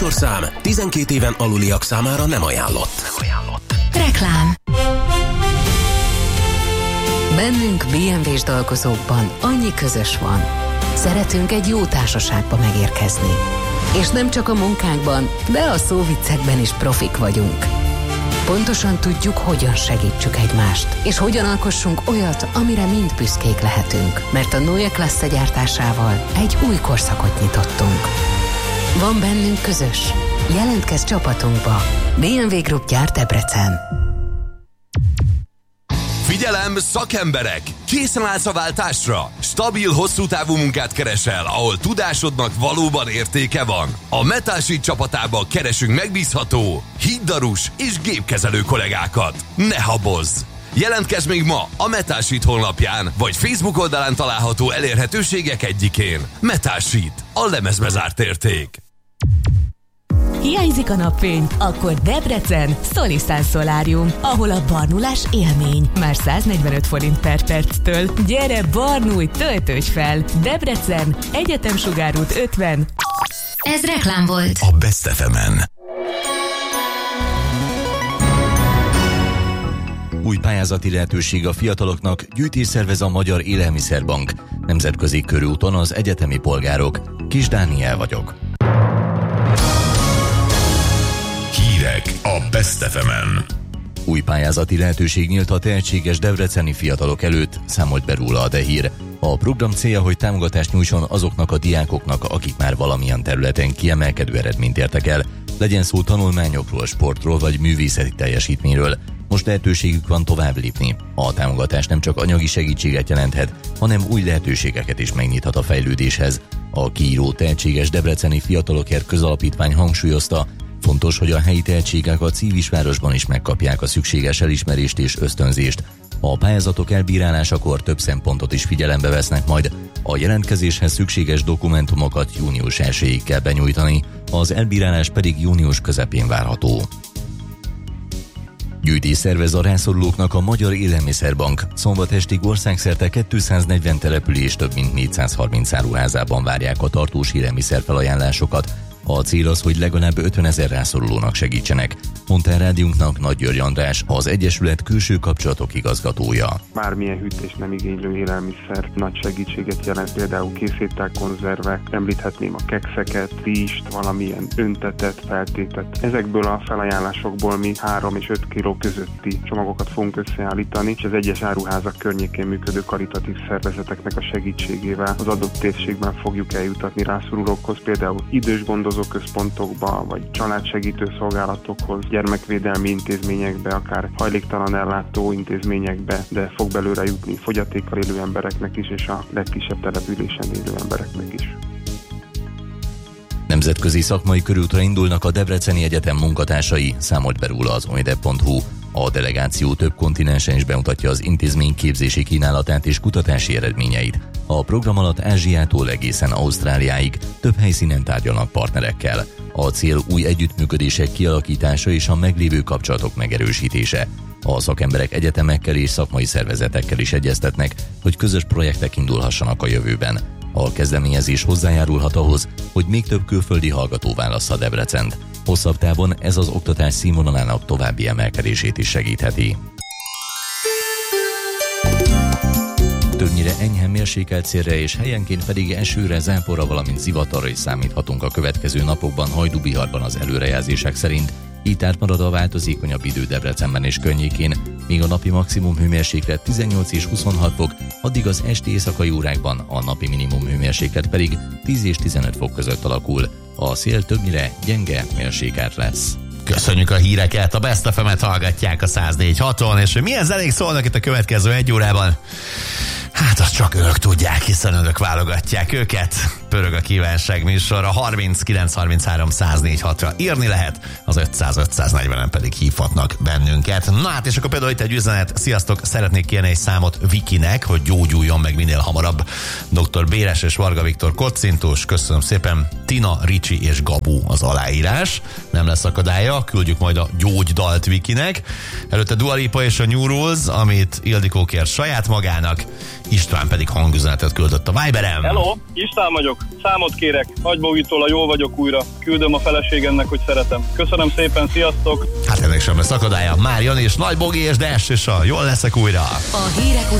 műsorszám 12 éven aluliak számára nem ajánlott. Reklám. Bennünk BMW-s dolgozókban annyi közös van. Szeretünk egy jó társaságba megérkezni. És nem csak a munkánkban, de a szóviccekben is profik vagyunk. Pontosan tudjuk, hogyan segítsük egymást, és hogyan alkossunk olyat, amire mind büszkék lehetünk, mert a Neue Klasse gyártásával egy új korszakot nyitottunk. Van bennünk közös. Jelentkezz csapatunkba. BMW Group gyárt Debrecen. Figyelem, szakemberek! Készen állsz a váltásra? Stabil, hosszú távú munkát keresel, ahol tudásodnak valóban értéke van. A Metalsheet csapatába keresünk megbízható, híddarus és gépkezelő kollégákat. Ne habozz! Jelentkezz még ma a Metalsheet honlapján, vagy Facebook oldalán található elérhetőségek egyikén. Metalsheet, a lemezbe zárt érték. Hiányzik a napfény? Akkor Debrecen Solisan Solárium, ahol a barnulás élmény. Már 145 forint per perctől. Gyere, barnulj, töltődj fel! Debrecen, Egyetemsugárút 50. Ez reklám volt. A Best FM-en. Új pályázati lehetőség a fiataloknak, gyűjtés szervez a Magyar Élelmiszerbank. Nemzetközi körúton az egyetemi polgárok. Kis Dániel vagyok. Hírek a Best FM-en. Új pályázati lehetőség nyílt a tehetséges debreceni fiatalok előtt, számolt be róla a De Hír. A program célja, hogy támogatást nyújtson azoknak a diákoknak, akik már valamilyen területen kiemelkedő eredményt értek el, legyen szó tanulmányokról, sportról vagy művészeti teljesítményről. Most lehetőségük van tovább lépni. A támogatás nem csak anyagi segítséget jelenthet, hanem új lehetőségeket is megnyithat a fejlődéshez. A kiíró Tehetséges Debreceni Fiatalokért Közalapítvány hangsúlyozta, fontos, hogy a helyi tehetségek a Civisvárosban is megkapják a szükséges elismerést és ösztönzést. A pályázatok elbírálásakor több szempontot is figyelembe vesznek majd. A jelentkezéshez szükséges dokumentumokat június 1-ig kell benyújtani, az elbírálás pedig június közepén várható. Gyűjtés szervez a rászorulóknak a Magyar Élelmiszerbank. Szombat estig országszerte 240 település több mint 430 áruházában várják a tartós élelmiszerfelajánlásokat. A cél az, hogy legalább 50 000 rászorulónak segítsenek, mondta rádiónknak Nagy György András, az Egyesület külső kapcsolatok igazgatója. Bármilyen hűtés nem igénylő élelmiszer nagy segítséget jelent, például készételkonzervek, említhetném a kekszeket, rizst, valamilyen öntetet, feltétet. Ezekből a felajánlásokból mi 3 és 5 kiló közötti csomagokat fogunk összeállítani, és az egyes áruházak környékén működő karitatív szervezeteknek a segítségével az adott térségben fogjuk eljutatni rászorulókhoz, például idős gondozóközpontokba, vagy családsegítő szolgálatokhoz, gyermekvédelmi intézményekbe, akár hajléktalan ellátó intézményekbe, de fog belőle jutni fogyatékkal élő embereknek is, és a legkisebb településen élő embereknek is. Nemzetközi szakmai körútra indulnak a Debreceni Egyetem munkatársai, számolt be róla az omideb.hu. A delegáció több kontinensen is bemutatja az intézmény képzési kínálatát és kutatási eredményeit. A program alatt Ázsiától egészen Ausztráliáig több helyszínen tárgyalnak partnerekkel. A cél új együttműködések kialakítása és a meglévő kapcsolatok megerősítése. A szakemberek egyetemekkel és szakmai szervezetekkel is egyeztetnek, hogy közös projektek indulhassanak a jövőben. A kezdeményezés hozzájárulhat ahhoz, hogy még több külföldi hallgató válassza Debrecent. Hosszabb távon ez az oktatás színvonalának további emelkedését is segítheti. Többnyire enyhe mérsékelt szélre és helyenként pedig esőre, záporra, valamint zivatarra is számíthatunk a következő napokban Hajdú-Biharban az előrejelzések szerint. Itt átmarad a változékonyabb idő Debrecenben és környékén, míg a napi maximum hőmérséklet 18 és 26 fok, addig az esti éjszakai órákban a napi minimum hőmérséklet pedig 10 és 15 fok között alakul. A szél többnyire gyenge mérsékelt lesz. Köszönjük a híreket, a Best FM-et hallgatják a 104.6-on, és hogy milyen zenék szólnak itt a következő egy órában? Hát azt csak önök tudják, hiszen önök válogatják őket. Pörög a kívánság műsor, a 3933-104.6-ra írni lehet, az 500-540-en pedig hívhatnak bennünket. Na hát, és akkor például itt egy üzenet, sziasztok, szeretnék kérni egy számot Vikinek, hogy gyógyuljon meg minél hamarabb. Dr. Béres és Varga Viktor kocintus, köszönöm szépen, Tina, Ricsi és Gabu az aláírás, nem lesz akadálya, küldjük majd a gyógydalt Vikinek. Előtte Dua Lipa és a New Rules, amit Ildikó kér saját magának, István pedig hangüzenetet küldött a Viberen. Hello, István vagyok. Számot kérek. Nagybogitól a Jól vagyok újra. Küldöm a feleségemnek, hogy szeretem. Köszönöm szépen, sziasztok! Hát ennek sem lesz akadálya. Már jön és Nagy Bogi és Dash és a Jól leszek újra. A hírek után